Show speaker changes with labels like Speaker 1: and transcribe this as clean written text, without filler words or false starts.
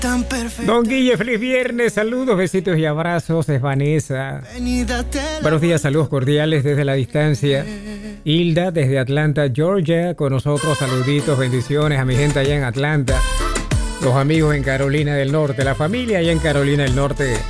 Speaker 1: Don Guille, feliz viernes, saludos, besitos y abrazos, es Vanessa. Buenos días, saludos cordiales desde la distancia. Hilda, desde Atlanta, Georgia, con nosotros, saluditos, bendiciones a mi gente allá en Atlanta. Los amigos en Carolina del Norte, la familia allá en Carolina del Norte.